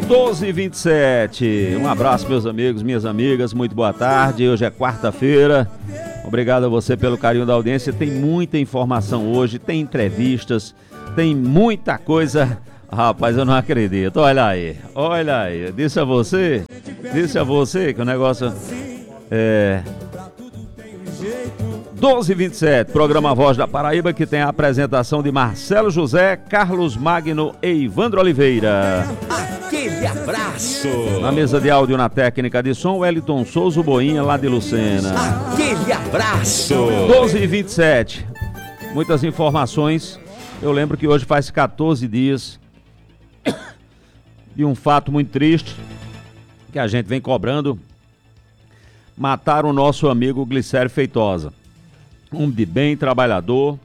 12h27. Um abraço, meus amigos, minhas amigas, muito boa tarde. Hoje é quarta-feira. Obrigado a você pelo carinho da audiência. Tem muita informação hoje, tem entrevistas, tem muita coisa. Rapaz, eu não acredito. Olha aí. Disse a você que o negócio é 12h27, programa Voz da Paraíba, que tem a apresentação de Marcelo José, Carlos Magno e Ivandro Oliveira. Aquele abraço! Na mesa de áudio, na técnica de som, Wellington Souza Boinha, lá de Lucena. Aquele abraço! 12h27, muitas informações. Eu lembro que hoje faz 14 dias de um fato muito triste que a gente vem cobrando. Mataram o nosso amigo Glicério Feitosa, um de bem, trabalhador.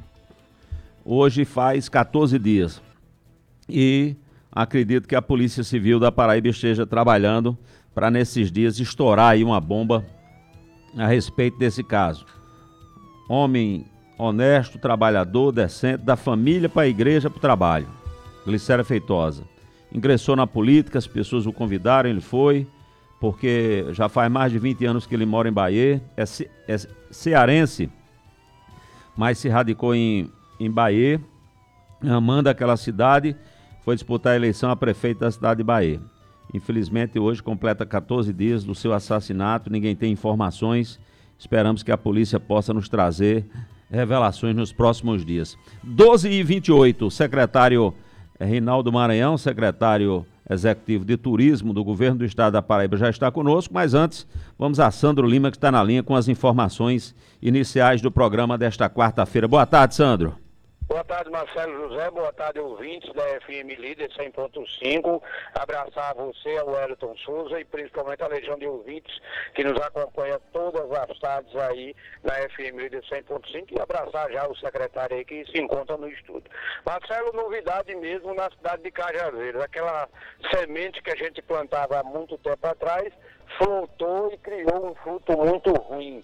Hoje faz 14 dias e acredito que a Polícia Civil da Paraíba esteja trabalhando para nesses dias estourar aí uma bomba a respeito desse caso. Homem honesto, trabalhador, decente, da família para a igreja, para o trabalho. Glicério Feitosa ingressou na política, as pessoas o convidaram, ele foi, porque já faz mais de 20 anos que ele mora em Bahia, é cearense, mas se radicou em Bahia, amando aquela cidade, foi disputar a eleição a prefeito da cidade de Bahia. Infelizmente hoje completa 14 dias do seu assassinato, ninguém tem informações, esperamos que a polícia possa nos trazer revelações nos próximos dias. 12h28, o secretário Reinaldo Maranhão, secretário executivo de turismo do governo do estado da Paraíba, já está conosco, mas antes vamos a Sandro Lima, que está na linha com as informações iniciais do programa desta quarta-feira. Boa tarde, Sandro. Boa tarde, Marcelo José, boa tarde, ouvintes da FM Líder 100.5, abraçar você, ao Wellington Souza e principalmente a legião de ouvintes que nos acompanha todas as tardes aí na FM Líder 100.5 e abraçar já o secretário aí que se encontra no estúdio. Marcelo, novidade mesmo na cidade de Cajazeiras, aquela semente que a gente plantava há muito tempo atrás, flotou e criou um fruto muito ruim.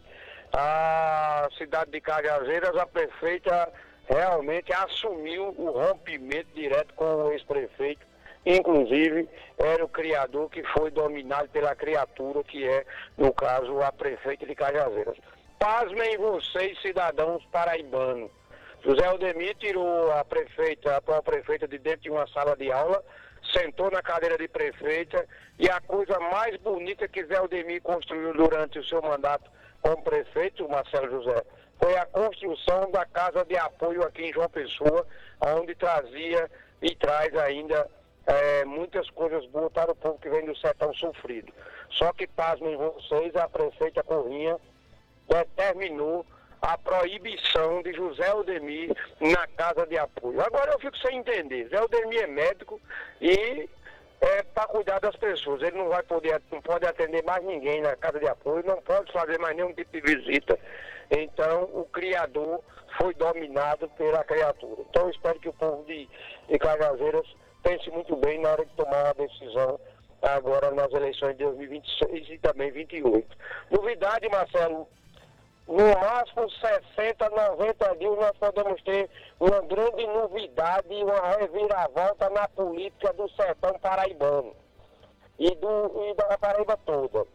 A cidade de Cajazeiras, a prefeita realmente assumiu o rompimento direto com o ex-prefeito, inclusive era o criador que foi dominado pela criatura que é, no caso, a prefeita de Cajazeiras. Pasmem vocês, cidadãos paraibanos. José Aldemir tirou a atual prefeita de dentro de uma sala de aula, sentou na cadeira de prefeita e a coisa mais bonita que José Aldemir construiu durante o seu mandato como prefeito, Marcelo José, foi a construção da casa de apoio aqui em João Pessoa, onde trazia e traz ainda muitas coisas boas para o povo que vem do sertão sofrido. Só que, pasmem vocês, a prefeita Corrinha determinou a proibição de José Aldemir na casa de apoio. Agora eu fico sem entender. José Aldemir é médico e para cuidar das pessoas. Ele não pode atender mais ninguém na casa de apoio, não pode fazer mais nenhum tipo de visita. Então, o criador foi dominado pela criatura. Então, eu espero que o povo de Cajazeiras pense muito bem na hora de tomar uma decisão agora nas eleições de 2026 e também 2028. Novidade, Marcelo, no máximo 60, 90 dias nós podemos ter uma grande novidade e uma reviravolta na política do sertão paraibano e da Paraíba toda.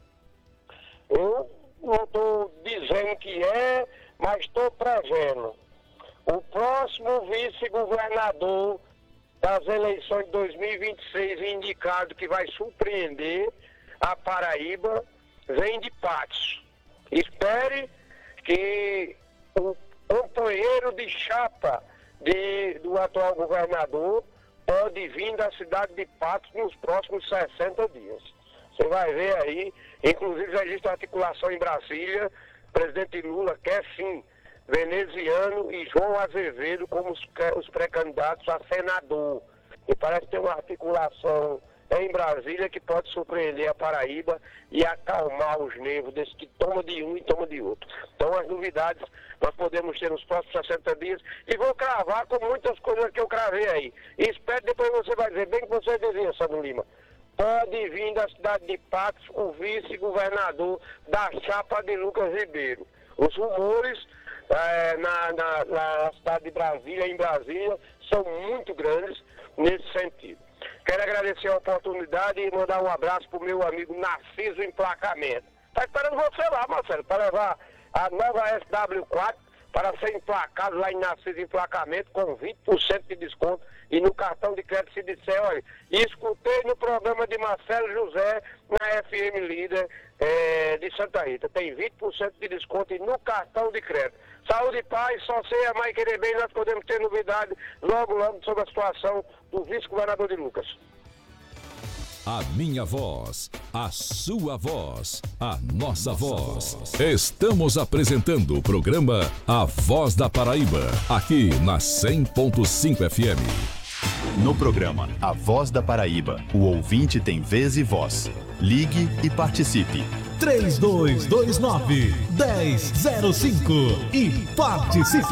Eu não estou dizendo que mas estou prevendo. O próximo vice-governador das eleições de 2026 indicado que vai surpreender a Paraíba vem de Patos. Espere que o companheiro de chapa do atual governador pode vir da cidade de Patos nos próximos 60 dias. Você vai ver aí, inclusive já existe uma articulação em Brasília, o presidente Lula quer sim Veneziano e João Azevedo como os pré-candidatos a senador. E parece ter uma articulação em Brasília que pode surpreender a Paraíba e acalmar os nervos desse que toma de um e toma de outro. Então as novidades nós podemos ter nos próximos 60 dias e vou cravar com muitas coisas que eu cravei aí. E espero depois você vai dizer bem que você dizia, Sandro Lima. Pode vir da cidade de Patos o vice-governador da chapa de Lucas Ribeiro. Os rumores na cidade de Brasília, em Brasília, são muito grandes nesse sentido. Quero agradecer a oportunidade e mandar um abraço pro meu amigo Narciso Emplacamento. Tá esperando você lá, Marcelo, para levar a nova SW4 para ser emplacado lá em Narciso Emplacamento com 20% de desconto. E no cartão de crédito, se disser, olha, escutei no programa de Marcelo José na FM Líder de Santa Rita. Tem 20% de desconto e no cartão de crédito. Saúde e paz, só sei amar e querer bem, nós podemos ter novidade logo sobre a situação do vice-governador de Lucas. A minha voz, a sua voz, a nossa voz. Estamos apresentando o programa A Voz da Paraíba, aqui na 100.5 FM. No programa A Voz da Paraíba, o ouvinte tem vez e voz. Ligue e participe. 3229-1005 e participe!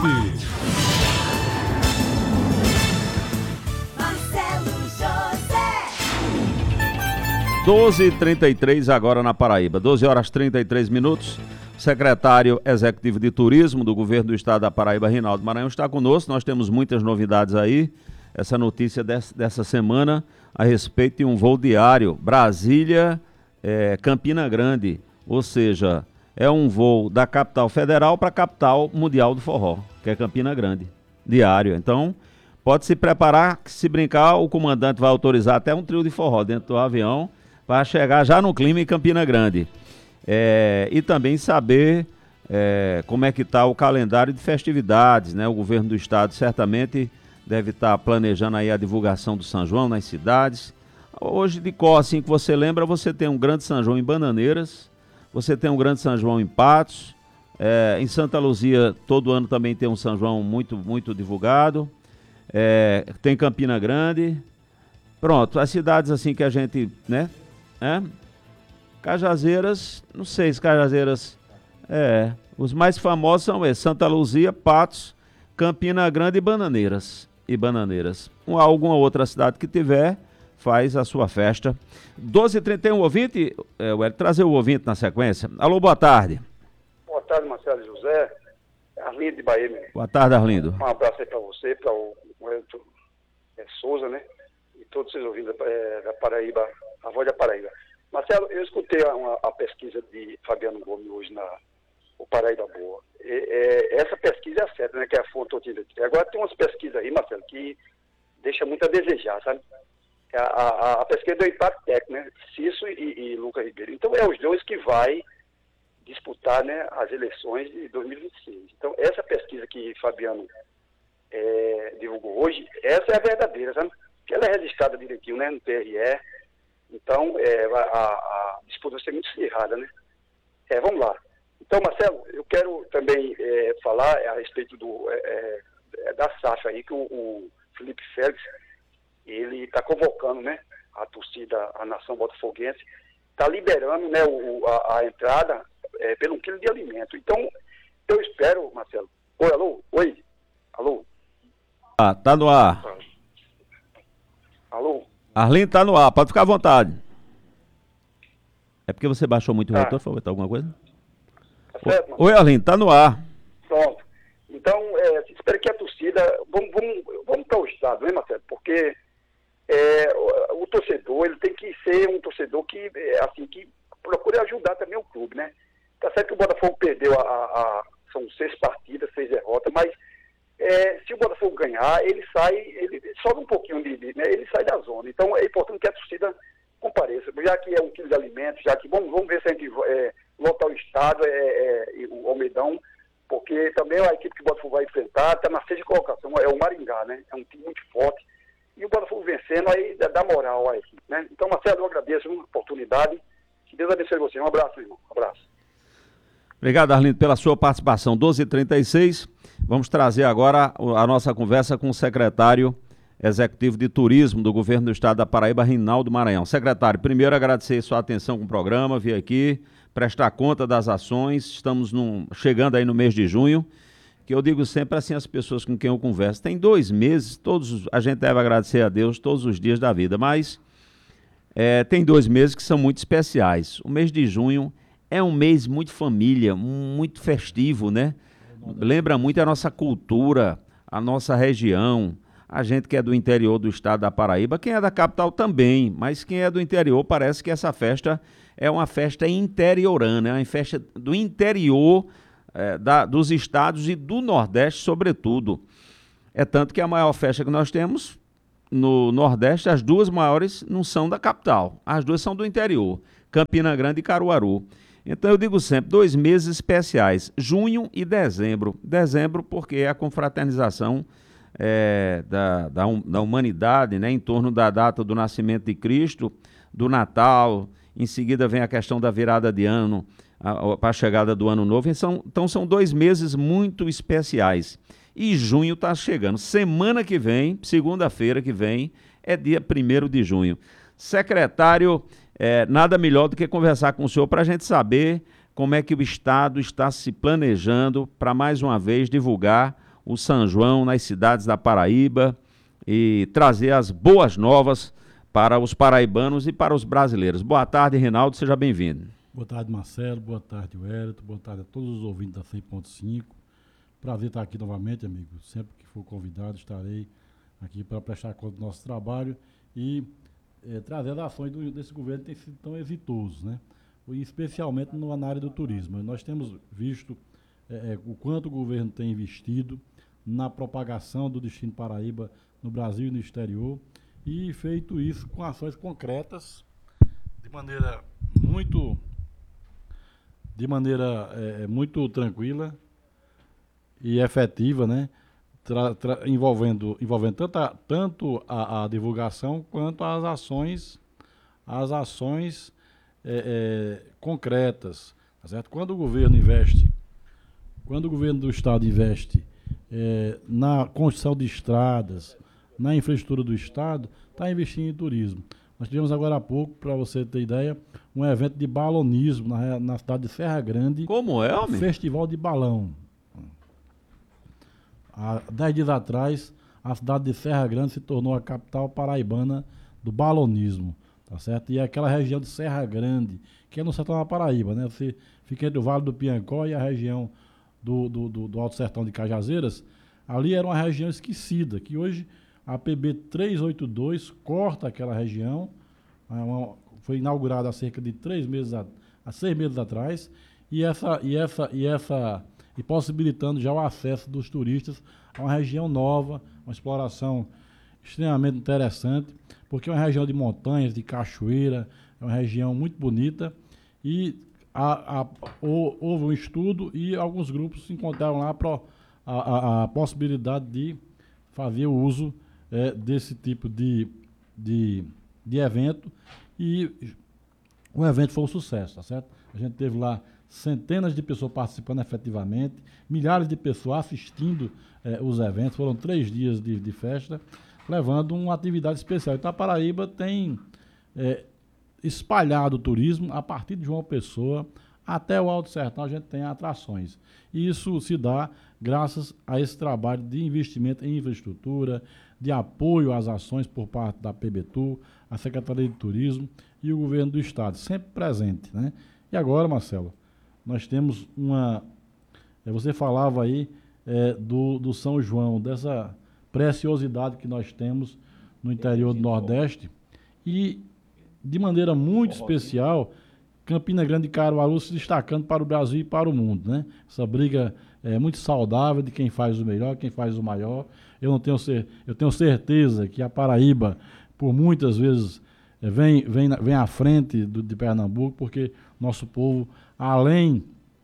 12h33 agora na Paraíba, 12h33. Secretário Executivo de Turismo do Governo do Estado da Paraíba, Rinaldo Maranhão, está conosco. Nós temos muitas novidades aí. Essa notícia dessa semana a respeito de um voo diário Brasília, Campina Grande. Ou seja, é um voo da capital federal para a capital mundial do forró, que é Campina Grande, diário. Então, pode se preparar, que se brincar, o comandante vai autorizar até um trio de forró dentro do avião para chegar já no clima em Campina Grande. E também saber como é que está o calendário de festividades, né? O governo do estado certamente deve estar planejando aí a divulgação do São João nas cidades. Hoje, de cor, assim que você lembra, você tem um grande São João em Bananeiras, você tem um grande São João em Patos, em Santa Luzia todo ano também tem um São João muito, muito divulgado, tem Campina Grande, pronto, as cidades assim que a gente, né? Cajazeiras, não sei se Cajazeiras, os mais famosos são Santa Luzia, Patos, Campina Grande e Bananeiras. Alguma outra cidade que tiver, faz a sua festa. 12h31, ouvinte, trazer o ouvinte na sequência. Alô, boa tarde. Boa tarde, Marcelo José, Arlindo de Bahia. Meu. Boa tarde, Arlindo. Um abraço aí para você, para o Wellington Souza, né? E todos vocês ouvindo da Paraíba, a voz da Paraíba. Marcelo, eu escutei a pesquisa de Fabiano Gomes hoje o Paraíba Boa. Essa pesquisa é certa, né? Que é a fonte 83. Agora tem umas pesquisas aí, Marcelo, que deixa muito a desejar, sabe? A pesquisa do Impacto Técnico, né? Cício e Lucas Ribeiro. Então é os dois que vai disputar, né, as eleições de 2026. Então essa pesquisa que Fabiano divulgou hoje, essa é a verdadeira, sabe? Que ela é registrada direitinho, né, no TRE. Então a disputa vai ser muito acirrada, né? Vamos lá. Então, Marcelo, eu quero também falar a respeito da SAF aí, que o Felipe Félix, ele está convocando, né, a torcida, a nação botafoguense, está liberando, né, a entrada pelo 1 quilo de alimento. Então, eu espero, Marcelo. Oi, alô? Oi? Alô? Tá no ar. Alô? Arlindo tá no ar, pode ficar à vontade. É porque você baixou muito o retorno, foi alguma coisa? Tá certo, Oi, Arlindo, tá no ar. Pronto. Então, espero que a torcida... Vamos para o estado, né, Marcelo? Porque o torcedor, ele tem que ser um torcedor que procure ajudar também o clube, né? Tá certo que o Botafogo perdeu são 6 partidas, 6 derrotas, mas se o Botafogo ganhar, ele sobe um pouquinho né? Ele sai da zona. Então é importante que a torcida compareça, já que é 1 quilo de alimento, já que vamos ver se a gente lotar o estado, o Almedão, porque também a equipe que o Botafogo vai enfrentar está na 6ª colocação, é o Maringá, né? É um time muito forte. E o Botafogo vencendo, aí dá moral à equipe, né? Então, Marcelo, eu agradeço a oportunidade. Que Deus abençoe você. Um abraço, irmão. Um abraço. Obrigado, Arlindo, pela sua participação. 12h36. Vamos trazer agora a nossa conversa com o secretário Executivo de Turismo do Governo do Estado da Paraíba, Rinaldo Maranhão. Secretário, primeiro agradecer sua atenção com o programa, vir aqui, prestar conta das ações. Estamos chegando aí no mês de junho, que eu digo sempre assim às pessoas com quem eu converso. Tem 2 meses, a gente deve agradecer a Deus todos os dias da vida, mas tem 2 meses que são muito especiais. O mês de junho é um mês muito família, muito festivo, né? Lembra muito a nossa cultura, a nossa região, A gente que é do interior do estado da Paraíba, quem é da capital também, mas quem é do interior parece que essa festa é uma festa interiorana, é uma festa do interior dos estados e do Nordeste, sobretudo. É tanto que a maior festa que nós temos no Nordeste, as duas maiores não são da capital, as duas são do interior, Campina Grande e Caruaru. Então eu digo sempre, 2 meses especiais, junho e dezembro. Dezembro porque é a confraternização da humanidade, né, em torno da data do nascimento de Cristo, do Natal, em seguida vem a questão da virada de ano, para a chegada do ano novo. Então são 2 meses muito especiais. E junho está chegando. Semana que vem, segunda-feira que vem, é dia 1º de junho. Secretário, nada melhor do que conversar com o senhor para a gente saber como é que o Estado está se planejando para, mais uma vez, divulgar o São João nas cidades da Paraíba e trazer as boas novas para os paraibanos e para os brasileiros. Boa tarde, Reinaldo, seja bem-vindo. Boa tarde, Marcelo, boa tarde, Wellington, boa tarde a todos os ouvintes da 100.5. Prazer estar aqui novamente, amigo. Sempre que for convidado, estarei aqui para prestar conta do nosso trabalho e trazer as ações desse governo que tem sido tão exitoso, né? E especialmente na área do turismo. Nós temos visto o quanto o governo tem investido na propagação do destino Paraíba no Brasil e no exterior e feito isso com ações concretas de maneira muito tranquila e efetiva, né? Envolvendo tanto a divulgação quanto as ações concretas, tá certo? Quando o governo do estado investe na construção de estradas, na infraestrutura do estado, está investindo em turismo. Nós tivemos agora há pouco, para você ter ideia, um evento de balonismo na cidade de Serra Grande. Como é, homem? Festival de balão. Há 10 dias atrás, a cidade de Serra Grande se tornou a capital paraibana do balonismo, tá certo? E é aquela região de Serra Grande, que é no sertão da Paraíba, né? Você fica entre o Vale do Piancó e a região do Alto Sertão de Cajazeiras. Ali era uma região esquecida, que hoje a PB 382 corta aquela região. Foi inaugurada há cerca de 6 meses atrás, e possibilitando já o acesso dos turistas a uma região nova, uma exploração extremamente interessante, porque é uma região de montanhas, de cachoeira, é uma região muito bonita, e houve um estudo e alguns grupos encontraram lá a possibilidade de fazer o uso desse tipo de evento, e o evento foi um sucesso, tá certo? A gente teve lá centenas de pessoas participando efetivamente, milhares de pessoas assistindo os eventos. Foram 3 dias de festa, levando uma atividade especial. Então a Paraíba tem espalhado o turismo a partir de João Pessoa até o Alto Sertão. A gente tem atrações. E isso se dá graças a esse trabalho de investimento em infraestrutura, de apoio às ações por parte da PBTU, a Secretaria de Turismo e o Governo do Estado, sempre presente, né? E agora, Marcelo, nós temos você falava aí do São João, dessa preciosidade que nós temos no interior do Nordeste, e de maneira muito especial, Campina Grande e Caruaru se destacando para o Brasil e para o mundo, né? Essa briga é muito saudável de quem faz o melhor, quem faz o maior. Eu tenho certeza que a Paraíba, por muitas vezes, vem à frente de Pernambuco, porque nosso povo, além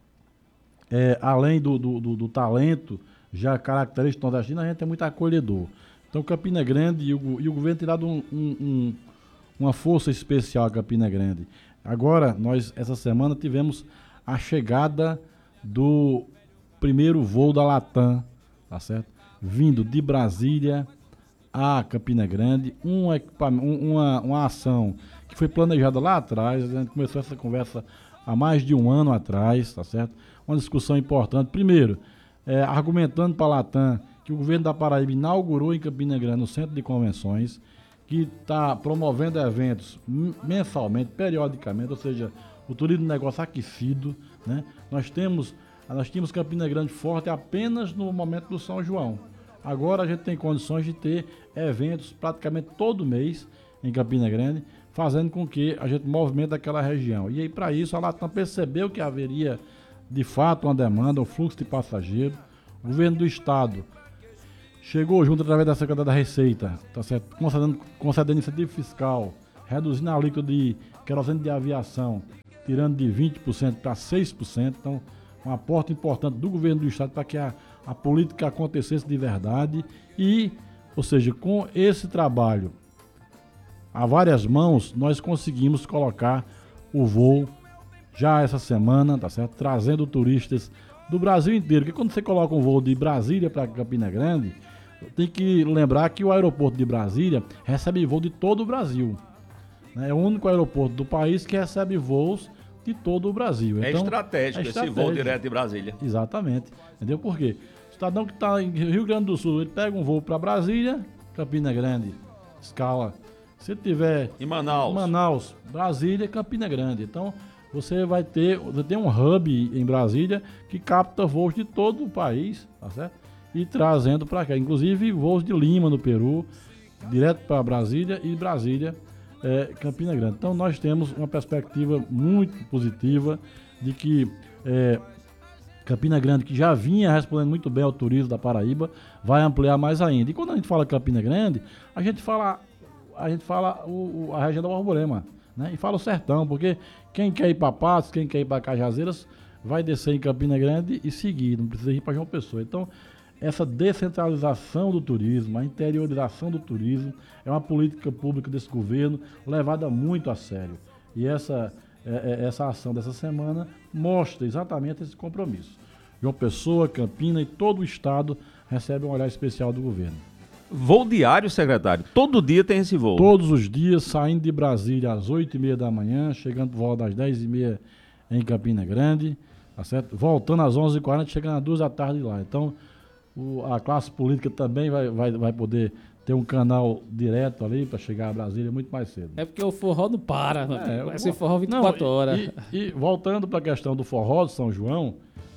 do talento já característico nordestino, a gente é muito acolhedor. Então, Campina Grande e o governo tem dado uma força especial a Campina Grande. Agora, nós, essa semana, tivemos a chegada do primeiro voo da Latam, tá certo? Vindo de Brasília a Campina Grande, uma ação que foi planejada lá atrás. A gente começou essa conversa há mais de 1 ano atrás, tá certo? Uma discussão importante. Primeiro, argumentando para a Latam que o governo da Paraíba inaugurou em Campina Grande, no Centro de Convenções, que está promovendo eventos mensalmente, periodicamente, ou seja, o turismo de negócio aquecido, né? Nós tínhamos Campina Grande forte apenas no momento do São João. Agora a gente tem condições de ter eventos praticamente todo mês em Campina Grande, fazendo com que a gente movimente aquela região. E aí, para isso, a Latam percebeu que haveria, de fato, uma demanda, um fluxo de passageiros. O governo do estado chegou junto através da Secretaria da Receita, tá certo? Concedendo incentivo fiscal, reduzindo a alíquota de querosene de aviação, tirando de 20% para 6%. Então, um aporte importante do governo do estado para que a política acontecesse de verdade. E, ou seja, com esse trabalho a várias mãos, nós conseguimos colocar o voo já essa semana, tá certo? Trazendo turistas do Brasil inteiro. Porque quando você coloca um voo de Brasília para Campina Grande, tem que lembrar que o aeroporto de Brasília recebe voo de todo o Brasil, né? É o único aeroporto do país que recebe voos de todo o Brasil. Então, estratégico esse voo direto de Brasília. Exatamente. Entendeu por quê? O cidadão que está em Rio Grande do Sul, ele pega um voo para Brasília, Campina Grande, escala. Se tiver em Manaus, Brasília, Campina Grande. Então, você tem um hub em Brasília que capta voos de todo o país, tá certo? E trazendo para cá, inclusive voos de Lima, no Peru, direto para Brasília, e Brasília, Campina Grande. Então, nós temos uma perspectiva muito positiva de que Campina Grande, que já vinha respondendo muito bem ao turismo da Paraíba, vai ampliar mais ainda. E quando a gente fala Campina Grande, a gente fala a região da Borborema, né? E fala o sertão, porque quem quer ir para Patos, quem quer ir para Cajazeiras, vai descer em Campina Grande e seguir, não precisa ir para João Pessoa. Então, essa descentralização do turismo, a interiorização do turismo, é uma política pública desse governo levada muito a sério. E essa ação dessa semana mostra exatamente esse compromisso. João Pessoa, Campina e todo o estado recebem um olhar especial do governo. Voo diário, secretário? Todo dia tem esse voo? Todos os dias, saindo de Brasília às 8h30 da manhã, chegando por volta às 10h30 em Campina Grande, tá certo? Voltando às 11h40, chegando às 2h da tarde lá. Então, a classe política também vai poder ter um canal direto ali para chegar a Brasília muito mais cedo. É porque o forró não para, vai ser forró 24 horas. E voltando para a questão do forró de São João,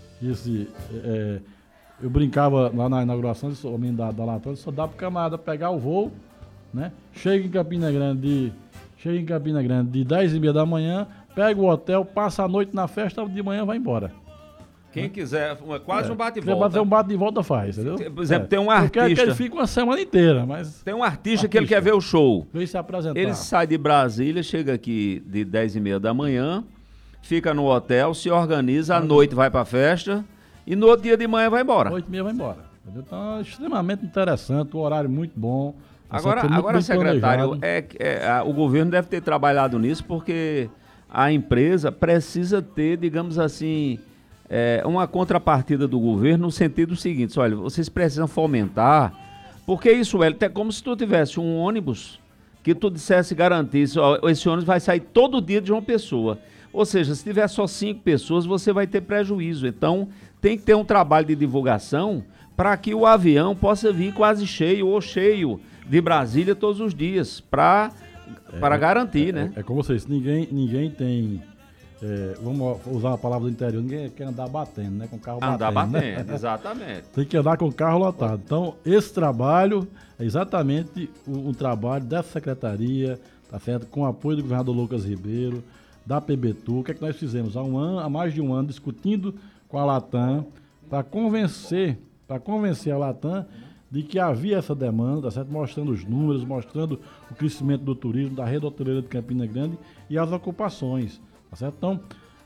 eu brincava lá na inauguração da Latam, só dá para o camarada pegar o voo, né? Chega em Campina Grande de 10h30 da manhã, pega o hotel, passa a noite na festa, de manhã vai embora. Quem quiser, quase um bate e volta. Fazer um bate e volta faz, entendeu? Por exemplo, tem um artista... Eu quero que ele fique uma semana inteira, mas... Tem um artista que ele quer ver o show. Veio se apresentar. Ele sai de Brasília, chega aqui de 10h30 da manhã, fica no hotel, se organiza, à noite vai pra festa e no outro dia de manhã vai embora. 8h30 vai embora. Entendeu? Então é extremamente interessante, um horário muito bom. Agora secretário, o governo deve ter trabalhado nisso porque a empresa precisa ter, digamos assim... uma contrapartida do governo no sentido seguinte, olha, vocês precisam fomentar, porque isso é como se tu tivesse um ônibus que tu dissesse, garantisse, esse ônibus vai sair todo dia de João Pessoa, ou seja, se tiver só 5 pessoas, você vai ter prejuízo, então tem que ter um trabalho de divulgação para que o avião possa vir quase cheio ou cheio de Brasília todos os dias, para garantir, né? É como vocês, ninguém tem... vamos usar a palavra do interior, ninguém quer andar batendo, né? Com o carro batendo. Andar batendo, né? Exatamente. Tem que andar com o carro lotado. Então, esse trabalho é exatamente um trabalho dessa secretaria, tá certo? Com o apoio do governador Lucas Ribeiro, da PBTU. O que é que nós fizemos? Há mais de um ano, discutindo com a Latam, para convencer a Latam de que havia essa demanda, tá certo? Mostrando os números, mostrando o crescimento do turismo, da rede hoteleira de Campina Grande e as ocupações. Tá certo? Então,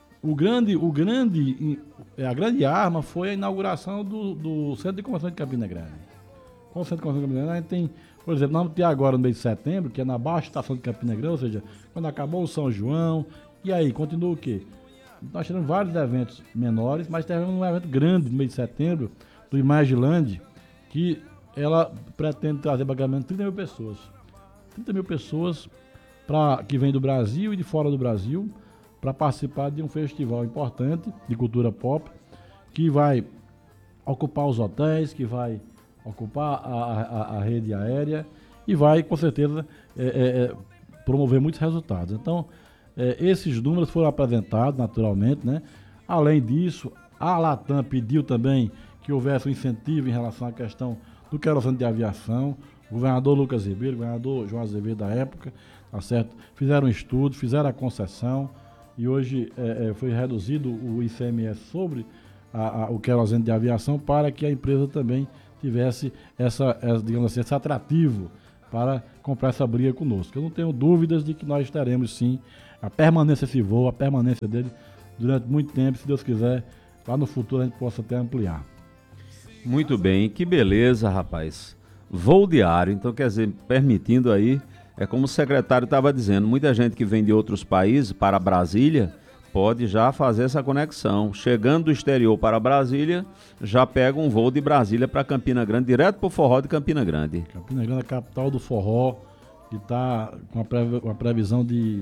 a grande arma foi a inauguração do Centro de Convenção de Campina Grande. Com o Centro de Convenção de Campina Grande, a gente tem, por exemplo, nós vamos ter agora no mês de setembro, que é na Baixa Estação de Campina Grande, ou seja, quando acabou o São João, e aí, continua o quê? Nós tivemos vários eventos menores, mas tivemos um evento grande no mês de setembro, do Imagiland, que ela pretende trazer basicamente 30 mil pessoas. 30 mil pessoas que vêm do Brasil e de fora do Brasil, para participar de um festival importante de cultura pop, que vai ocupar os hotéis, que vai ocupar a rede aérea e vai, com certeza, promover muitos resultados. Então, esses números foram apresentados naturalmente, né? Além disso, a Latam pediu também que houvesse um incentivo em relação à questão do querosene de aviação. O governador Lucas Ribeiro, o governador João Azevedo da época, tá certo? Fizeram um estudo, fizeram a concessão e hoje foi reduzido o ICMS sobre o querosene de aviação para que a empresa também tivesse digamos assim, esse atrativo para comprar essa briga conosco. Eu não tenho dúvidas de que nós teremos sim a permanência desse voo, a permanência dele durante muito tempo, se Deus quiser, lá no futuro a gente possa até ampliar. Muito bem, que beleza, rapaz. Voo diário, então quer dizer, permitindo aí, é como o secretário estava dizendo, muita gente que vem de outros países para Brasília pode já fazer essa conexão. Chegando do exterior para Brasília, já pega um voo de Brasília para Campina Grande, direto para o forró de Campina Grande. Campina Grande é a capital do forró, que está com uma previsão de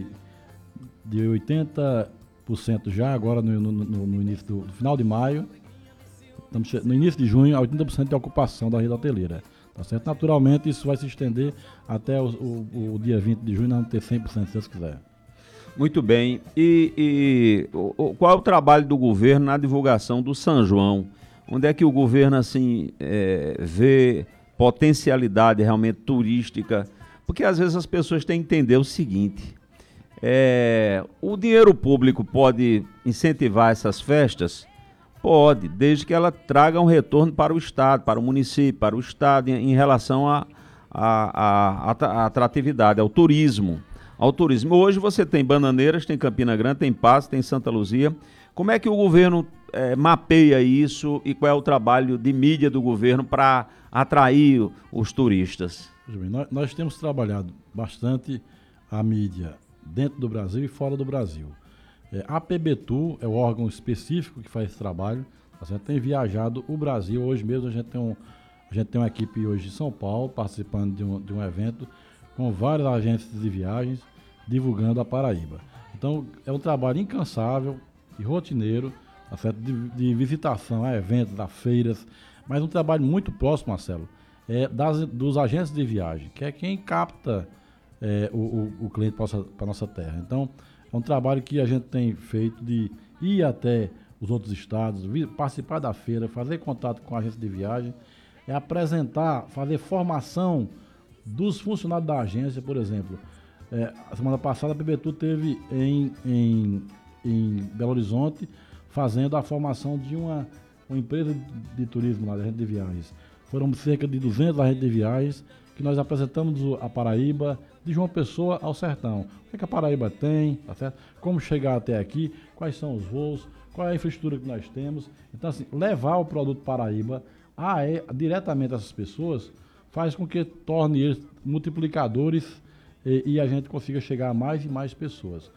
80% já, agora no início do final de maio. Estamos no início de junho, a 80% de ocupação da rede hoteleira. Tá certo? Naturalmente, isso vai se estender até o dia 20 de junho, não ter 100%, se Deus quiser. Muito bem. E qual é o trabalho do governo na divulgação do São João? Onde é que o governo assim vê potencialidade realmente turística? Porque às vezes as pessoas têm que entender o seguinte, o dinheiro público pode incentivar essas festas? Pode, desde que ela traga um retorno para o Estado, para o município, para o Estado, em relação à atratividade, ao turismo. Hoje você tem Bananeiras, tem Campina Grande, tem Passo, tem Santa Luzia. Como é que o governo mapeia isso e qual é o trabalho de mídia do governo para atrair os turistas? Nós temos trabalhado bastante a mídia dentro do Brasil e fora do Brasil. A PBTU é o órgão específico que faz esse trabalho. A gente tem viajado o Brasil. Hoje mesmo a gente tem uma equipe hoje em São Paulo participando de um evento com várias agências de viagens divulgando a Paraíba. Então é um trabalho incansável e rotineiro, tá certo? De visitação a eventos, a feiras, mas um trabalho muito próximo, Marcelo, dos agentes de viagem, que é quem capta o cliente para a nossa terra. Então é um trabalho que a gente tem feito de ir até os outros estados, participar da feira, fazer contato com a agência de viagem, apresentar, fazer formação dos funcionários da agência. Por exemplo, a semana passada a PBTU teve em Belo Horizonte fazendo a formação de uma empresa de turismo lá, da agente de viagens. Foram cerca de 200 agentes de viagens que nós apresentamos a Paraíba, de João Pessoa ao Sertão. O que a Paraíba tem, tá certo? Como chegar até aqui, quais são os voos, qual é a infraestrutura que nós temos. Então, assim, levar o produto Paraíba diretamente a essas pessoas faz com que torne eles multiplicadores e a gente consiga chegar a mais e mais pessoas.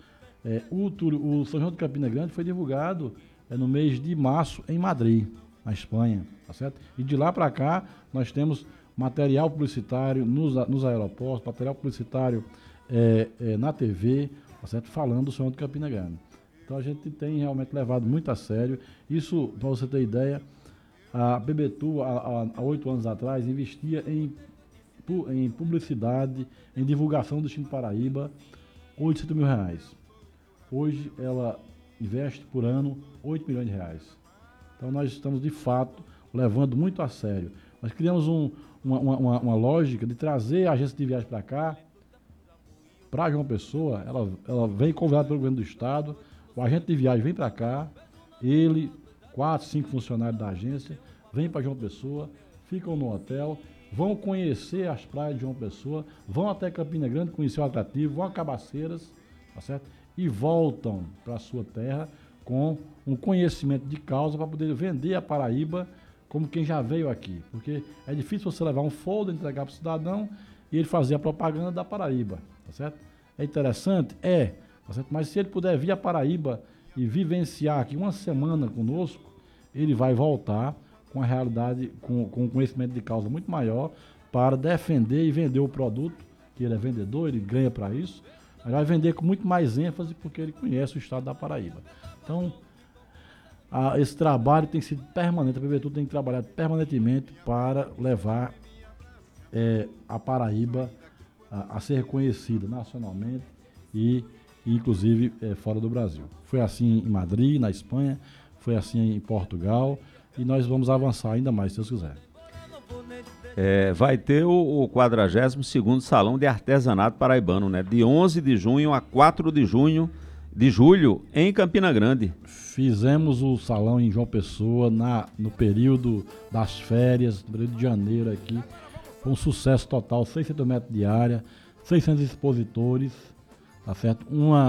O São João de Campina Grande foi divulgado no mês de março em Madrid, na Espanha, tá certo? E de lá para cá nós temos material publicitário nos aeroportos, material publicitário na TV, tá certo? Falando do São João de Campina Grande. Então a gente tem realmente levado muito a sério. Isso, para você ter ideia, a PBTU, há 8 anos atrás, investia em publicidade, em divulgação do destino Paraíba, R$800 mil. Hoje ela investe por ano R$8 milhões. Então nós estamos, de fato, levando muito a sério. Nós criamos uma lógica de trazer a agência de viagem para cá, para João Pessoa. Ela vem convidada pelo governo do estado, o agente de viagem vem para cá, ele, 4, 5 funcionários da agência, vêm para João Pessoa, ficam no hotel, vão conhecer as praias de João Pessoa, vão até Campina Grande conhecer o atrativo, vão a Cabaceiras, tá certo? E voltam para a sua terra com um conhecimento de causa para poder vender a Paraíba como quem já veio aqui. Porque é difícil você levar um folder, entregar para o cidadão e ele fazer a propaganda da Paraíba, tá certo? É interessante? Tá certo? Mas se ele puder vir a Paraíba e vivenciar aqui uma semana conosco, ele vai voltar com a realidade, com um conhecimento de causa muito maior para defender e vender o produto, que ele é vendedor, ele ganha para isso, mas vai vender com muito mais ênfase porque ele conhece o estado da Paraíba. Então, esse trabalho tem sido permanente, a PBTU tem trabalhado permanentemente para levar a Paraíba a ser reconhecida nacionalmente e inclusive fora do Brasil. Foi assim em Madrid, na Espanha, foi assim em Portugal, e nós vamos avançar ainda mais, se Deus quiser. Vai ter o 42º Salão de Artesanato Paraibano, né? De 11 de junho a 4 de julho em Campina Grande. Fizemos o salão em João Pessoa no período das férias, no período de janeiro aqui. Foi um sucesso total, 600 metros de área, 600 expositores, tá certo?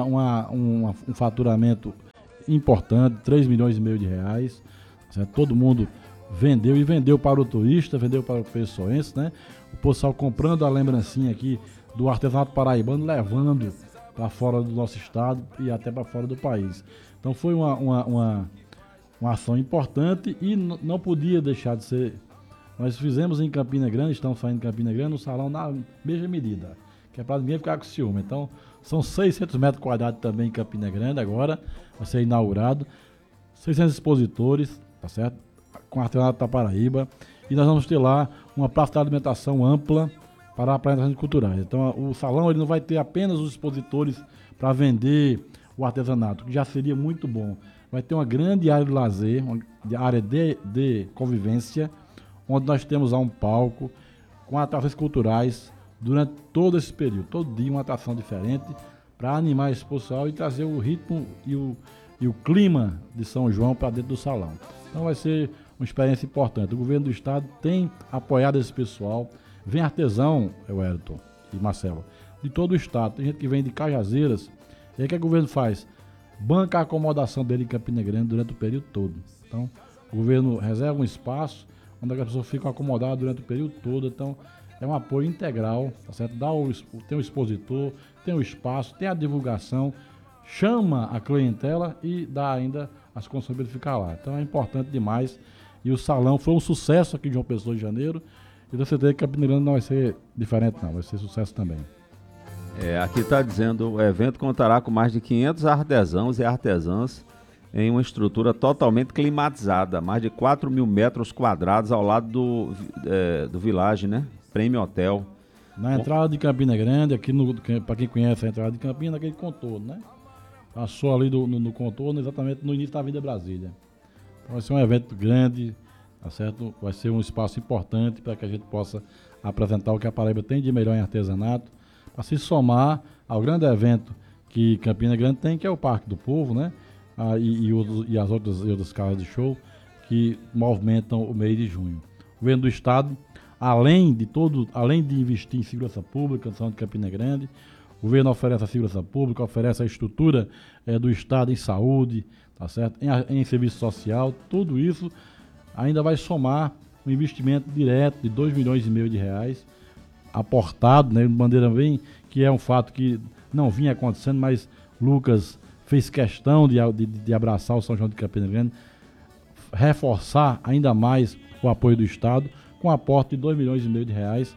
Um faturamento importante, 3 milhões e meio de reais, tá certo? Todo mundo vendeu para o turista, vendeu para o pessoense, né? O pessoal comprando a lembrancinha aqui do artesanato paraibano, levando para fora do nosso estado e até para fora do país. Então foi uma ação importante e não podia deixar de ser. Nós fizemos em Campina Grande, estamos fazendo em Campina Grande, um salão na mesma medida, que é para ninguém ficar com ciúme. Então são 600 metros quadrados também em Campina Grande agora, vai ser inaugurado, 600 expositores, tá certo? Com artesanato da Paraíba, e nós vamos ter lá uma praça de alimentação ampla para apresentações culturais. Então o salão ele não vai ter apenas os expositores para vender o artesanato, que já seria muito bom. Vai ter uma grande área de lazer, uma área de convivência, onde nós temos lá um palco com atrações culturais durante todo esse período, todo dia uma atração diferente para animar esse pessoal e trazer o ritmo e o clima de São João para dentro do salão. Então vai ser uma experiência importante. O governo do estado tem apoiado esse pessoal. Vem artesão, Wellington e Marcelo, de todo o estado. Tem gente que vem de Cajazeiras. E aí o que o governo faz? Banca a acomodação dele em Campina Grande durante o período todo. Então, o governo reserva um espaço onde as pessoas ficam acomodadas durante o período todo. Então, é um apoio integral, tá certo? Tem o expositor, tem o espaço, tem a divulgação, chama a clientela e dá ainda as condições para ele ficar lá. Então, é importante demais. E o salão foi um sucesso aqui de João Pessoa de Janeiro. E você tem que Campina Grande não vai ser diferente não, vai ser sucesso também. Aqui está dizendo, o evento contará com mais de 500 artesãos e artesãs em uma estrutura totalmente climatizada, mais de 4 mil metros quadrados ao lado do Village, né? Prêmio Hotel. Na entrada de Campina Grande, aqui para quem conhece a entrada de Campina, aquele contorno, né? Passou ali no contorno, exatamente no início da Avenida Brasília. Então vai ser um evento grande, tá certo? Vai ser um espaço importante para que a gente possa apresentar o que a Paraíba tem de melhor em artesanato, para se somar ao grande evento que Campina Grande tem, que é o Parque do Povo, né? E as outras casas de show que movimentam o mês de junho. O governo do estado, além de investir em segurança pública, na cidade de Campina Grande, o governo oferece a segurança pública, oferece a estrutura do estado em saúde, tá certo? Em serviço social, tudo isso ainda vai somar um investimento direto de 2 milhões e meio de reais, aportado, né, de maneira bem, que é um fato que não vinha acontecendo, mas Lucas fez questão de abraçar o São João de Campina Grande, reforçar ainda mais o apoio do estado, com aporte de 2 milhões e meio de reais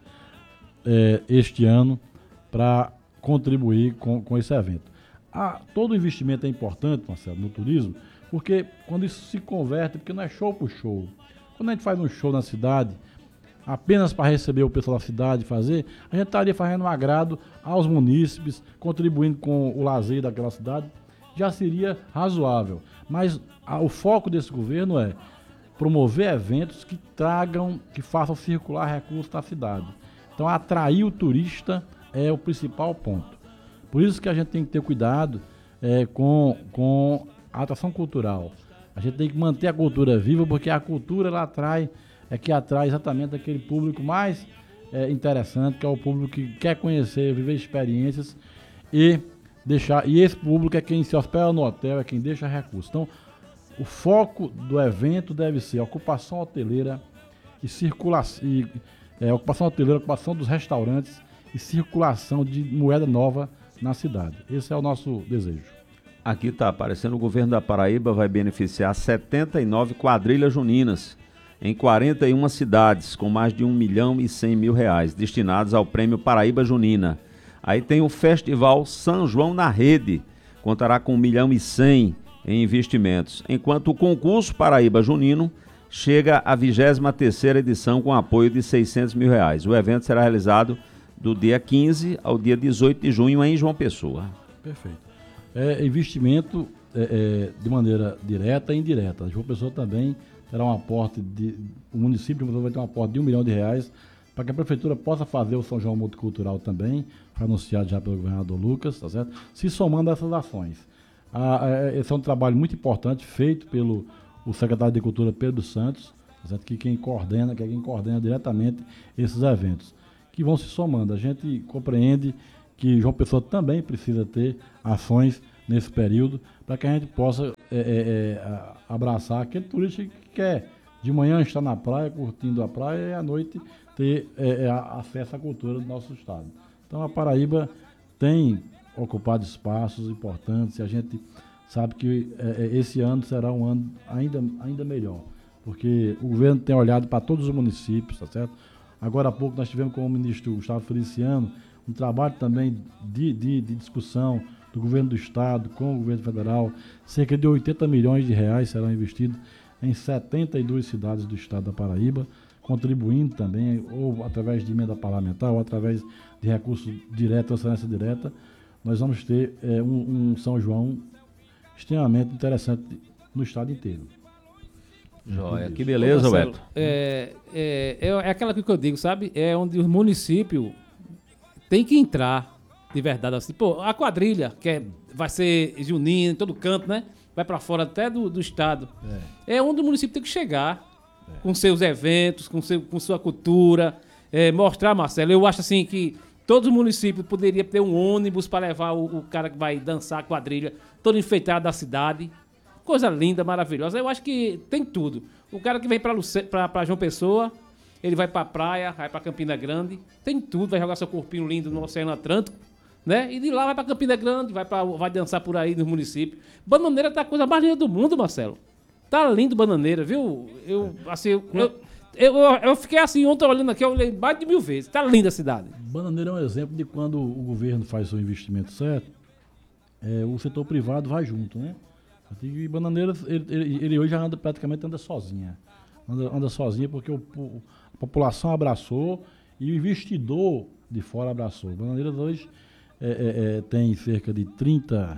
este ano, para contribuir com esse evento. Todo investimento é importante, Marcelo, no turismo, porque quando isso se converte, porque não é show por show. Quando a gente faz um show na cidade, apenas para receber o pessoal da cidade fazer, a gente estaria fazendo um agrado aos munícipes, contribuindo com o lazer daquela cidade, já seria razoável. Mas o foco desse governo é promover eventos que façam circular recursos na cidade. Então, atrair o turista é o principal ponto. Por isso que a gente tem que ter cuidado com a atração cultural. A gente tem que manter a cultura viva, porque a cultura ela atrai exatamente aquele público mais interessante, que é o público que quer conhecer, viver experiências e esse público é quem se hospeda no hotel, é quem deixa recursos. Então, o foco do evento deve ser ocupação hoteleira e circulação, ocupação dos restaurantes e circulação de moeda nova na cidade. Esse é o nosso desejo. Aqui está aparecendo, o governo da Paraíba vai beneficiar 79 quadrilhas juninas em 41 cidades, com mais de 1 milhão e 100 mil reais, destinados ao Prêmio Paraíba Junina. Aí tem o Festival São João na Rede, contará com 1 milhão e 100 em investimentos, enquanto o concurso Paraíba Junino chega à 23ª edição com apoio de 600 mil reais. O evento será realizado do dia 15 ao dia 18 de junho em João Pessoa. Perfeito. Investimento de maneira direta e indireta. João Pessoa também terá um aporte o município vai ter um aporte de 1 milhão de reais para que a Prefeitura possa fazer o São João Multicultural também, foi anunciado já pelo governador Lucas, tá certo? Se somando a essas ações. Esse é um trabalho muito importante, feito pelo o secretário de Cultura, Pedro Santos, tá certo? Que é quem coordena diretamente esses eventos, que vão se somando. A gente compreende que João Pessoa também precisa ter ações nesse período, para que a gente possa abraçar aquele turista que quer de manhã estar na praia, curtindo a praia, e à noite ter acesso à cultura do nosso estado. Então a Paraíba tem ocupado espaços importantes, e a gente sabe que esse ano será um ano ainda melhor, porque o governo tem olhado para todos os municípios, tá certo? Agora há pouco nós tivemos com o ministro Gustavo Feliciano um trabalho também de discussão do governo do estado com o governo federal. Cerca de 80 milhões de reais serão investidos em 72 cidades do estado da Paraíba, contribuindo também, ou através de emenda parlamentar, ou através de recursos diretos, transferência direta. Nós vamos ter um São João extremamente interessante no estado inteiro. Joia, que beleza, Beto. É aquela que eu digo, sabe? É onde os municípios têm que entrar de verdade, assim. Pô, a quadrilha, vai ser junina em todo canto, né? Vai para fora até do estado. É onde o município tem que chegar, com seus eventos, com sua cultura, mostrar, Marcelo. Eu acho assim que todos os municípios poderiam ter um ônibus para levar o cara que vai dançar a quadrilha, todo enfeitado da cidade. Coisa linda, maravilhosa. Eu acho que tem tudo. O cara que vem para João Pessoa, ele vai para a praia, vai para Campina Grande, tem tudo, vai jogar seu corpinho lindo no Oceano Atlântico, né? E de lá vai para Campina Grande, vai dançar por aí nos municípios. Bananeira tá a coisa mais linda do mundo, Marcelo. Tá lindo Bananeira, viu? Eu fiquei assim ontem olhando aqui, eu olhei mais de 1000 vezes. Tá linda a cidade. Bananeira é um exemplo de quando o governo faz seu investimento certo, o setor privado vai junto, né? E Bananeira, ele hoje já praticamente anda sozinha. Anda sozinha porque a população abraçou e o investidor de fora abraçou. Bananeiras hoje tem cerca de 30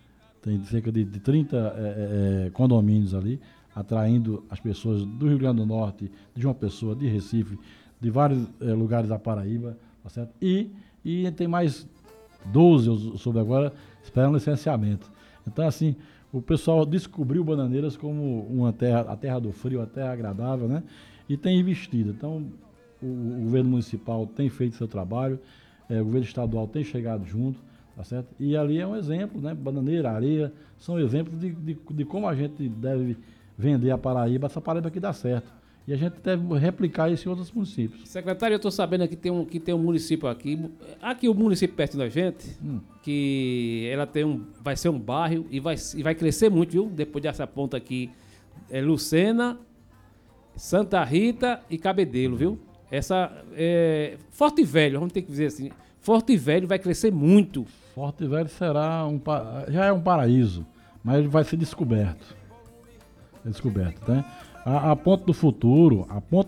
condomínios ali, atraindo as pessoas do Rio Grande do Norte, de João Pessoa, de Recife, de vários lugares da Paraíba, tá certo? E tem mais 12, eu soube agora, esperando licenciamento. Então, assim, o pessoal descobriu Bananeiras como a terra do frio, a terra agradável, né? E tem investido. Então, o governo municipal tem feito seu trabalho, o governo estadual tem chegado junto, tá certo? E ali é um exemplo, né? Bananeira, Areia, são exemplos de como a gente deve vender a Paraíba, essa Paraíba que dá certo. E a gente deve replicar isso em outros municípios. Secretário, eu estou sabendo que tem um município aqui o município perto da gente, que ela vai ser um bairro e vai crescer muito, viu? Depois dessa ponta aqui, Lucena, Santa Rita e Cabedelo, viu? Essa Forte Velho, vamos ter que dizer assim, Forte Velho vai crescer muito. Forte Velho já é um paraíso, mas ele vai ser descoberto. Né? A Ponte do Futuro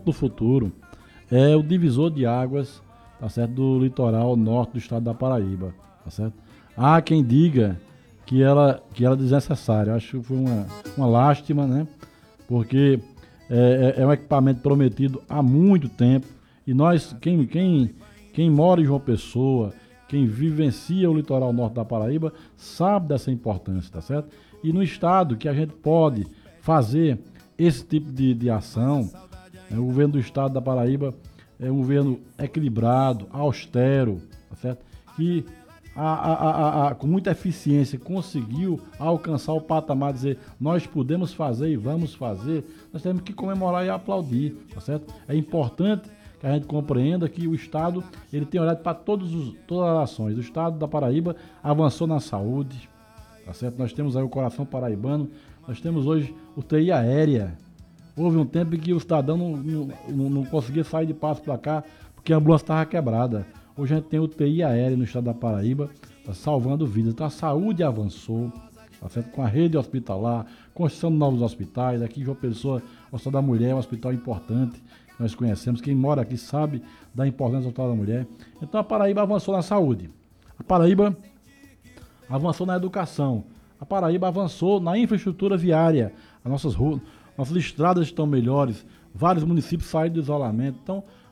é o divisor de águas, tá certo, do litoral norte do estado da Paraíba, tá certo? Há quem diga que ela é desnecessária. Acho que foi uma lástima, né? Porque é um equipamento prometido há muito tempo e nós, quem mora em João Pessoa, quem vivencia o litoral norte da Paraíba, sabe dessa importância, tá certo? E no estado que a gente pode fazer esse tipo de ação, o governo do estado da Paraíba é um governo equilibrado, austero, tá certo? Que com muita eficiência conseguiu alcançar o patamar de dizer nós podemos fazer e vamos fazer. Nós temos que comemorar e aplaudir, tá certo? É importante que a gente compreenda que o estado ele tem olhado para todas as ações. O estado da Paraíba avançou na saúde, tá certo? Nós temos aí o Coração Paraibano. Nós temos hoje UTI aérea. Houve um tempo em que o cidadão não conseguia sair de Passo para cá porque a ambulância estava quebrada. Hoje a gente tem UTI aérea no estado da Paraíba, tá salvando vidas. Então a saúde avançou, tá certo? Com a rede hospitalar, construção de novos hospitais. Aqui em João Pessoa, o Hospital da Mulher é um hospital importante, que nós conhecemos. Quem mora aqui sabe da importância do Hospital da Mulher. Então a Paraíba avançou na saúde. A Paraíba avançou na educação. A Paraíba avançou na infraestrutura viária. As nossas ruas, nossas estradas estão melhores. Vários municípios saíram do isolamento. Então,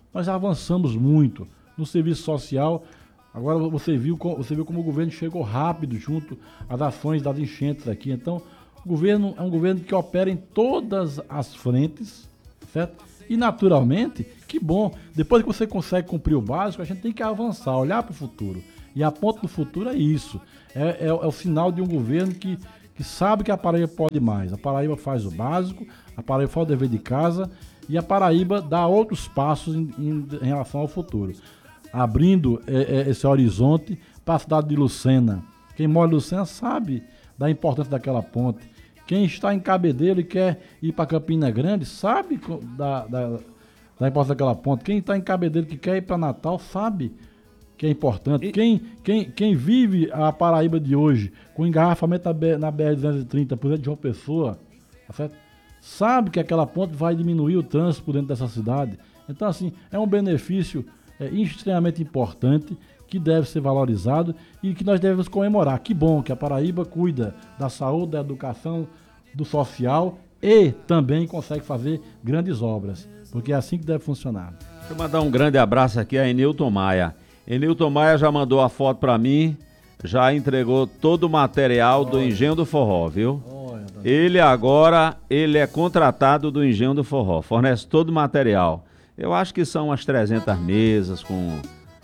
nós avançamos muito. No serviço social, agora você viu como o governo chegou rápido junto às ações das enchentes aqui. Então, o governo é um governo que opera em todas as frentes, certo? E, naturalmente, que bom, depois que você consegue cumprir o básico, a gente tem que avançar, olhar para o futuro. E a ponta do futuro é isso. É o sinal de um governo que sabe que a Paraíba pode mais. A Paraíba faz o básico, a Paraíba faz o dever de casa e a Paraíba dá outros passos em relação ao futuro. Abrindo esse horizonte para a cidade de Lucena. Quem mora em Lucena sabe da importância daquela ponte. Quem está em Cabedelo e quer ir para Campina Grande sabe da importância daquela ponte. Quem está em Cabedelo e quer ir para Natal sabe que é importante. Quem vive a Paraíba de hoje com engarrafamento na BR-230, por exemplo, de João Pessoa, tá certo? Sabe que aquela ponte vai diminuir o trânsito por dentro dessa cidade. Então, assim, é um benefício extremamente importante que deve ser valorizado e que nós devemos comemorar. Que bom que a Paraíba cuida da saúde, da educação, do social e também consegue fazer grandes obras, porque é assim que deve funcionar. Deixa eu mandar um grande abraço aqui a Enilton Maia. Enilton Maia já mandou a foto para mim, já entregou todo o material do Engenho do Forró, viu? Ele é contratado do Engenho do Forró, fornece todo o material. Eu acho que são umas 300 mesas com...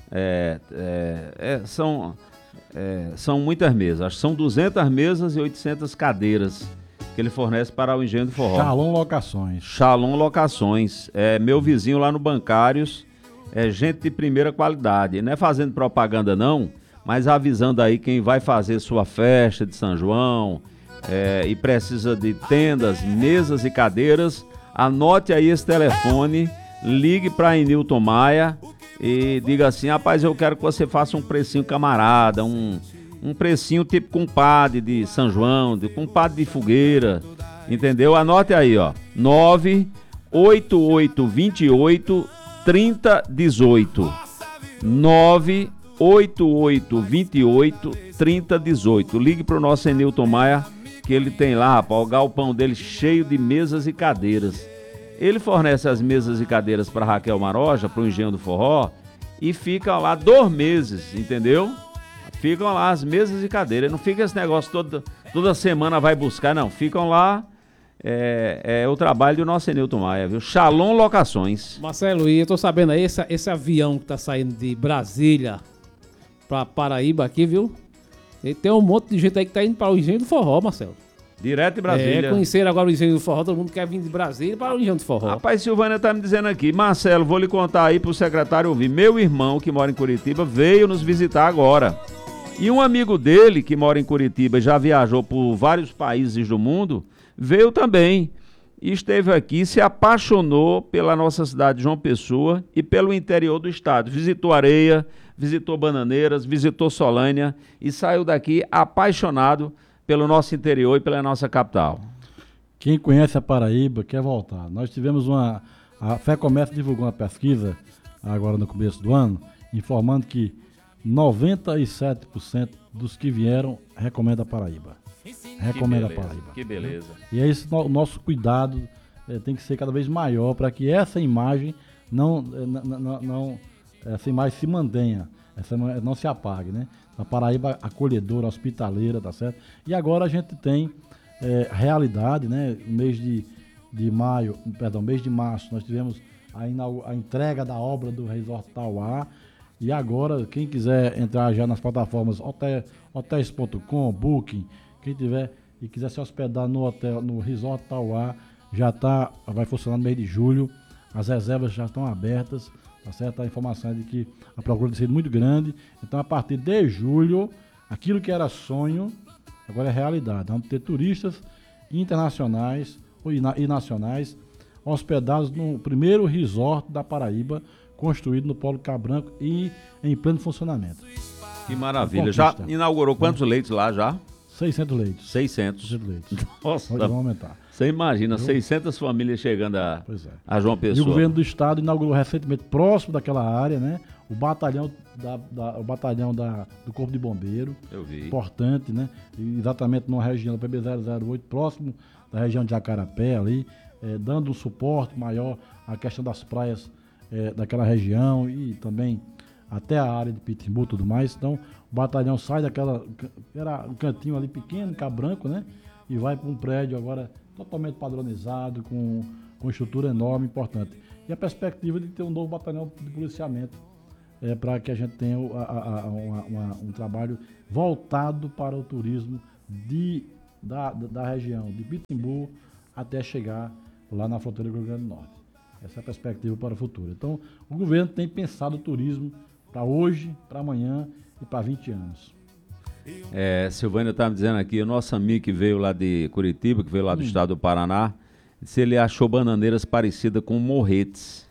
são muitas mesas, acho que são 200 mesas e 800 cadeiras que ele fornece para o Engenho do Forró. Shalom Locações. É meu vizinho lá no Bancários, é gente de primeira qualidade. Não é fazendo propaganda não, mas avisando aí quem vai fazer sua festa de São João e precisa de tendas, mesas e cadeiras, anote aí esse telefone, ligue para Enilton Maia e diga assim: rapaz, eu quero que você faça um precinho camarada, um precinho tipo compadre de São João, compadre de fogueira, entendeu? Anote aí, ó, 98828 3018, 98828 3018. Ligue pro nosso Enilton Maia, que ele tem lá, rapaz, o galpão dele cheio de mesas e cadeiras. Ele fornece as mesas e cadeiras para Raquel Maroja, para o Engenho do Forró, e ficam lá 2 meses, entendeu? Ficam lá as mesas e cadeiras. Não fica esse negócio toda semana vai buscar, não. Ficam lá, é o trabalho do nosso Enilton Maia, viu? Shalom Locações. Marcelo, e eu tô sabendo aí, esse avião que tá saindo de Brasília para Paraíba aqui, viu? E tem um monte de gente aí que tá indo para o Engenho do Forró, Marcelo. Direto de Brasília. Conhecer agora o Engenho do Forró, todo mundo quer vir de Brasília para o Engenho do Forró. Rapaz, Silvânia tá me dizendo aqui, Marcelo, vou lhe contar aí pro secretário ouvir. Meu irmão, que mora em Curitiba, veio nos visitar agora. E um amigo dele, que mora em Curitiba e já viajou por vários países do mundo, veio também. E esteve aqui, se apaixonou pela nossa cidade de João Pessoa e pelo interior do estado. Visitou Areia, visitou Bananeiras, visitou Solânia e saiu daqui apaixonado pelo nosso interior e pela nossa capital. Quem conhece a Paraíba quer voltar. Nós tivemos a Fé Comércio divulgou uma pesquisa agora no começo do ano, informando que 97% dos que vieram recomenda a Paraíba. Recomenda a Paraíba. Que beleza. E é esse o nosso cuidado tem que ser cada vez maior para que essa imagem essa imagem se mantenha, não se apague, né? A Paraíba acolhedora, hospitaleira, tá certo? E agora a gente tem realidade, né? No mês mês de março, nós tivemos a entrega da obra do Resort Tauá. E agora, quem quiser entrar já nas plataformas hotéis.com, Booking, quem tiver e quiser se hospedar no Resort Tauá, vai funcionar no mês de julho. As reservas já estão abertas, tá certo? A informação é de que a procura tem sido muito grande. Então, a partir de julho, aquilo que era sonho, agora é realidade. Vamos ter turistas internacionais e nacionais hospedados no primeiro resort da Paraíba, construído no Polo Cabranco e em pleno funcionamento. Que maravilha. Já inaugurou quantos leitos lá já? 600 leitos. 600 leitos. Nossa. Vamos aumentar. Você imagina, 600 famílias chegando a João Pessoa. E o governo do estado inaugurou recentemente, próximo daquela área, né? O batalhão do Corpo de Bombeiro. Eu vi. Importante, né? E exatamente numa região do PB008, próximo da região de Jacarapé ali, dando um suporte maior à questão das praias daquela região e também até a área de Pitimbu e tudo mais. Então, o batalhão sai daquela, era um cantinho ali pequeno, Cabranco, né? E vai para um prédio agora totalmente padronizado, com estrutura enorme, importante. E a perspectiva de ter um novo batalhão de policiamento, para que a gente tenha um trabalho voltado para o turismo da região, de Pitimbu até chegar lá na fronteira do Rio Grande do Norte. Essa é a perspectiva para o futuro. Então, o governo tem pensado o turismo para hoje, para amanhã e para 20 anos. Silvânia está me dizendo aqui, o nosso amigo que veio lá de Curitiba, que veio lá do estado do Paraná, se ele achou Bananeiras parecida com Morretes,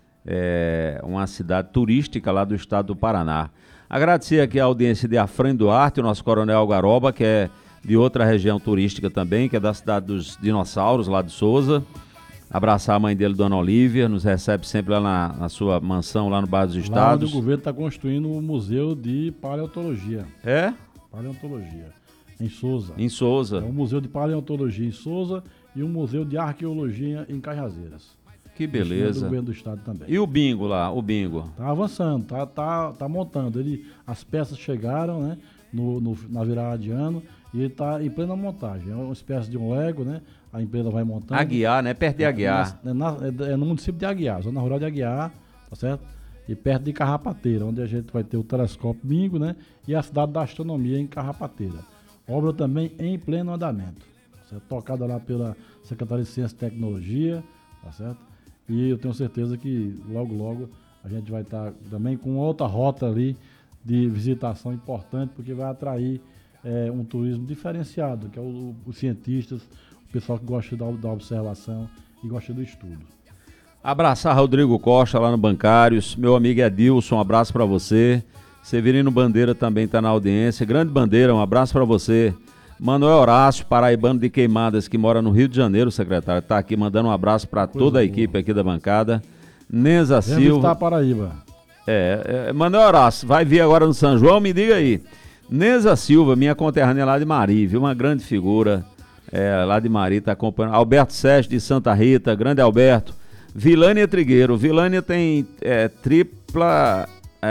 uma cidade turística lá do estado do Paraná. Agradecer aqui a audiência de Afrânio Duarte, o nosso coronel Algaroba, que é de outra região turística também, que é da cidade dos dinossauros, lá de Souza. Abraçar a mãe dele, Dona Olívia, nos recebe sempre lá na sua mansão, lá no bairro dos Estados. Lá o governo está construindo um museu de paleontologia. Paleontologia, em Souza. Em Souza. É um museu de paleontologia em Souza e um museu de arqueologia em Cajazeiras. Que beleza. Do governo do estado também. E o bingo lá, o bingo? Tá avançando, tá montando. As peças chegaram, né, na virada de ano e ele tá em plena montagem. É uma espécie de um Lego, né? A empresa vai montando. Aguiar, né? Perto de Aguiar. É no município de Aguiar, zona rural de Aguiar, tá certo? E perto de Carrapateira, onde a gente vai ter o telescópio bingo, né? E a cidade da astronomia em Carrapateira. Obra também em pleno andamento. Certo? Tocada lá pela Secretaria de Ciência e Tecnologia, tá certo? E eu tenho certeza que logo a gente vai estar também com outra rota ali de visitação importante, porque vai atrair um turismo diferenciado, que é os cientistas, o pessoal que gosta da observação e gosta do estudo. Abraçar Rodrigo Costa lá no Bancários, meu amigo Edilson, um abraço para você. Severino Bandeira também está na audiência. Grande Bandeira, um abraço para você. Manuel Horácio, paraibano de Queimadas, que mora no Rio de Janeiro, secretário, está aqui mandando um abraço para toda a equipe aqui da bancada. Nenza Silva. Está Paraíba. Manuel Horácio, vai vir agora no São João, me diga aí. Nenza Silva, minha conterrânea lá de Mari, viu? Uma grande figura lá de Mari, está acompanhando. Alberto Sérgio de Santa Rita, grande Alberto. Vilânia Trigueiro. Vilânia tem tripla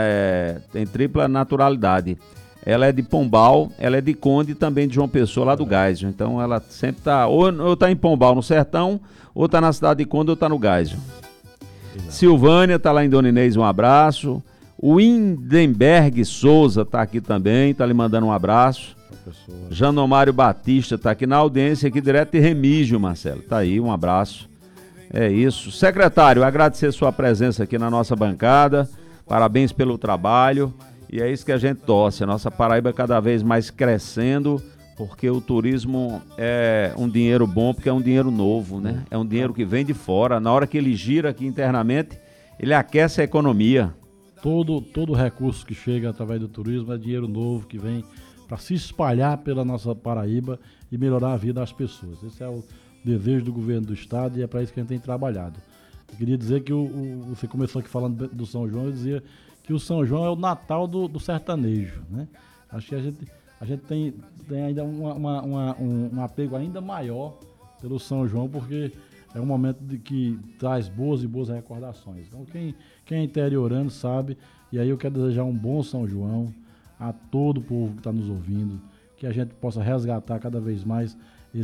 naturalidade. Ela é de Pombal, ela é de Conde e também de João Pessoa, lá do Gáisio. Então ela sempre está, ou está em Pombal, no Sertão, ou está na cidade de Conde, ou está no Gáisio. Silvânia está lá em Dona Inês, um abraço. O Indenberg Souza está aqui também, está lhe mandando um abraço. Janomário Batista está aqui na audiência, aqui direto de Remígio, Marcelo. Está aí, um abraço. É isso. Secretário, agradecer sua presença aqui na nossa bancada. Parabéns pelo trabalho. E é isso que a gente torce. A nossa Paraíba cada vez mais crescendo, porque o turismo é um dinheiro bom, porque é um dinheiro novo, né? É um dinheiro que vem de fora. Na hora que ele gira aqui internamente, ele aquece a economia. Todo recurso que chega através do turismo é dinheiro novo que vem para se espalhar pela nossa Paraíba e melhorar a vida das pessoas. Esse é o desejo do governo do estado e é para isso que a gente tem trabalhado. Eu queria dizer que você começou aqui falando do São João, eu dizia que o São João é o Natal do sertanejo, né? Acho que a gente tem ainda um apego ainda maior pelo São João, porque é um momento que traz boas recordações. Então quem é interiorano sabe, e aí eu quero desejar um bom São João a todo o povo que está nos ouvindo, que a gente possa resgatar cada vez mais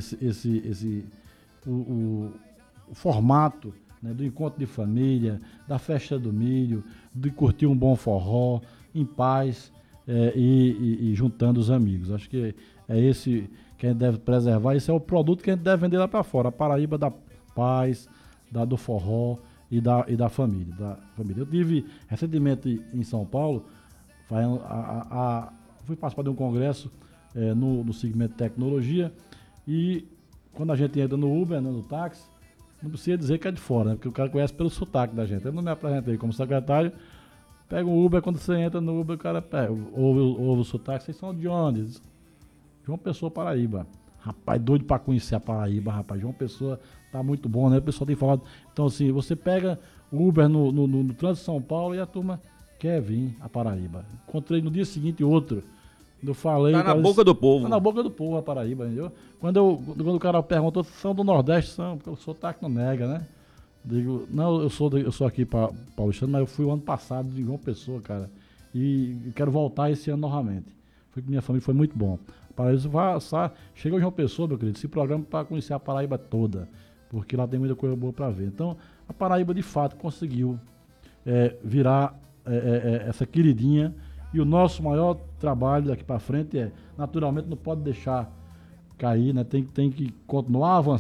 o formato, né, do encontro de família, da festa do milho, de curtir um bom forró, em paz e juntando os amigos. Acho que é esse que a gente deve preservar, esse é o produto que a gente deve vender lá para fora, a Paraíba da paz, do forró e da família. Eu tive recentemente em São Paulo, fui participar de um congresso no segmento de tecnologia, e quando a gente entra no Uber, no táxi, não precisa dizer que é de fora, né? Porque o cara conhece pelo sotaque da gente. Eu não me apresentei como secretário, pega o Uber, quando você entra no Uber, o cara ouve o sotaque, vocês são de onde? João Pessoa, Paraíba. Rapaz, doido pra conhecer a Paraíba, rapaz. João Pessoa tá muito bom, né? O pessoal tem falado. Então, assim, você pega o Uber no trânsito de São Paulo e a turma quer vir a Paraíba. Encontrei no dia seguinte outro. Eu falei. Tá na boca do povo. Tá na boca do povo a Paraíba, entendeu? Quando o cara perguntou se são do Nordeste, porque o sotaque não nega, né? Digo, não, eu sou aqui paulistano, mas eu fui o ano passado de João Pessoa, cara. E quero voltar esse ano novamente. Fui com minha família, foi muito bom. Paraíso chega o João Pessoa, meu querido, esse programa para conhecer a Paraíba toda, porque lá tem muita coisa boa para ver. Então, a Paraíba de fato conseguiu virar essa queridinha, e o nosso maior trabalho daqui para frente naturalmente não pode deixar cair, né? Tem que continuar avançando.